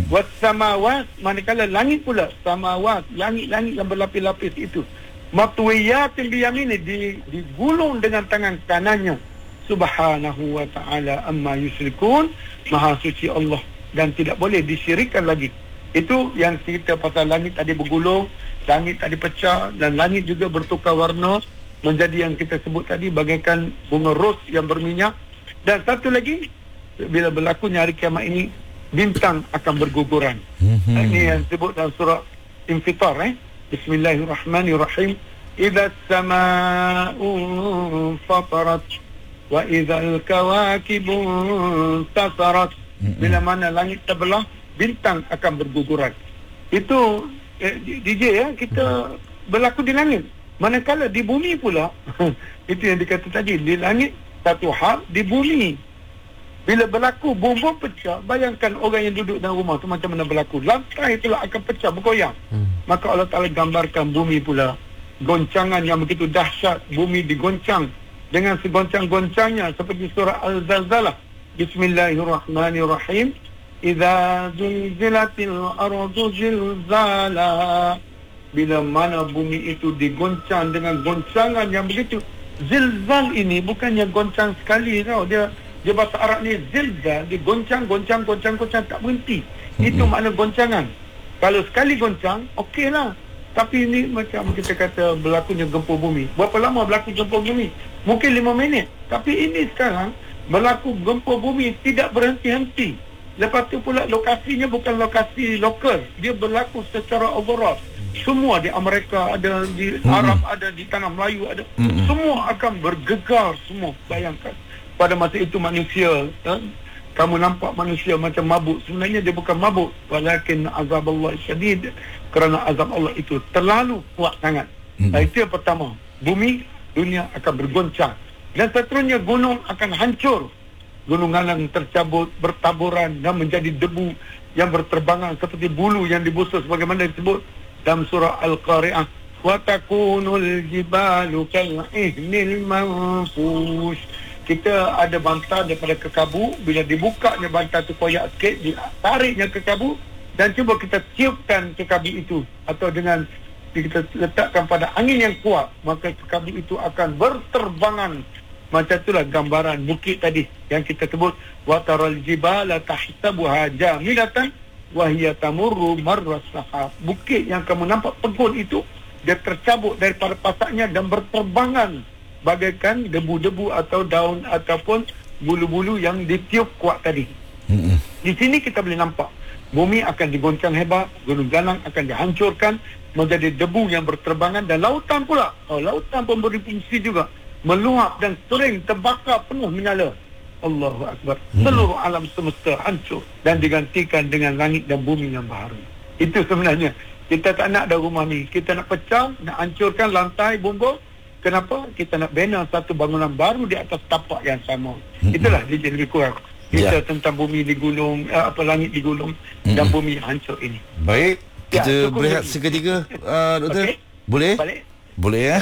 Was samawat, manakala langit pula, samawat, langit-langit yang berlapis-lapis itu, matwiyatin biyamini, digulung dengan tangan kanannya. Subhanahu wa ta'ala amma yusyrikun, maha suci Allah dan tidak boleh disyirikkan lagi. Itu yang cerita pasal langit tadi bergulung, langit tadi pecah, dan langit juga bertukar warna menjadi yang kita sebut tadi bagaikan bunga ros yang berminyak. Dan satu lagi, bila berlakunya hari kiamat ini, bintang akan berguguran. Ini yang disebut dalam surah Infitar. Bismillahirrahmanirrahim. Idza as-samaa'u fatarat wa idzal kawakibu tasarat. Bila mana langit terbelah, bintang akan berguguran. Itu DJ ya, kita berlaku di langit. Manakala di bumi pula itu yang dikata tadi, di langit satu hal, di bumi bila berlaku bom-bom pecah, bayangkan orang yang duduk dalam rumah tu macam mana berlaku. Lantai itulah akan pecah, bergoyang. Maka Allah Ta'ala gambarkan bumi pula, goncangan yang begitu dahsyat. Bumi digoncang dengan segoncang-goncangnya, seperti surah Al-Zalzalah. Bismillahirrahmanirrahim. Idza zulzilatil ardu zilzalaha. Bila mana bumi itu digoncang dengan goncangan yang begitu. Zilzal ini bukannya goncang sekali tau. Dia bahasa Arab ni zilzal, digoncang, goncang tak berhenti. Itu makna goncangan. Kalau sekali goncang, okeylah. Tapi ini macam kita kata berlakunya gempa bumi. Berapa lama berlaku gempa bumi? Mungkin 5 minit. Tapi ini sekarang berlaku gempa bumi tidak berhenti-henti. Lepas tu pula lokasinya bukan lokasi lokal. Dia berlaku secara overall. Semua di Amerika ada, di Arab ada, di tanah Melayu ada. Semua akan bergegar semua. Bayangkan. Pada masa itu manusia, kamu nampak manusia macam mabuk. Sebenarnya dia bukan mabuk. Walakin azab Allah syadid. Kerana azab Allah itu terlalu kuat sangat. Itu yang pertama. Bumi, dunia akan bergoncang. Dan seterusnya gunung akan hancur. Gunung alang tercabut, bertaburan dan menjadi debu yang berterbangan seperti bulu yang dibusa sebagaimana disebut dalam surah Al-Qari'ah. Wa takunul jibalu kal'ihnil manfush. Kita ada bantal daripada kekabu. Bila dibukanya bantal tu koyak sikit, ditariknya kekabu dan cuba kita tiupkan kekabu itu, atau dengan kita letakkan pada angin yang kuat, maka kekabu itu akan berterbangan. Macam itulah gambaran bukit tadi yang kita sebut, wa taral jibala tahsabuha jamilatan wa hiya tamurru marras sahab. Bukit yang kamu nampak tegun itu, dia tercabut daripada pasaknya dan berterbangan bagaikan debu-debu atau daun ataupun bulu-bulu yang ditiup kuat tadi. Di sini kita boleh nampak bumi akan digoncang hebat, gunung ganang akan dihancurkan menjadi debu yang berterbangan, dan lautan pula, lautan pun berfungsi juga, meluap dan sering terbakar penuh menyala. Allahu Akbar. Seluruh alam semesta hancur dan digantikan dengan langit dan bumi yang baru. Itu sebenarnya. Kita tak nak dah rumah ni. Kita nak pecah, nak hancurkan lantai bumbung. Kenapa? Kita nak bina satu bangunan baru di atas tapak yang sama. Itulah dia lebih kurang. Kita tentang bumi digulung, langit digulung dan bumi hancur ini. Baik, kita berehat seketika, Doktor. Okay. Boleh? Balik. Boleh ya.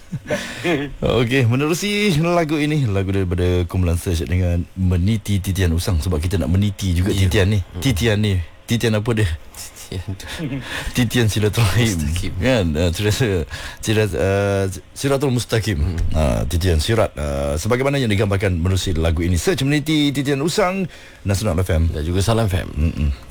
Okey, menerusi lagu ini, lagu daripada kumpulan Search dengan Meniti Titian Usang. Sebab kita nak meniti juga titian ni. Titian ni, titian apa dia? Titian silaturahim kan, siratul mustaqim, titian sirat, sebagaimana yang digambarkan menerusi lagu ini. Search Meniti Titian Usang, Nasional FM dan juga Salam FM.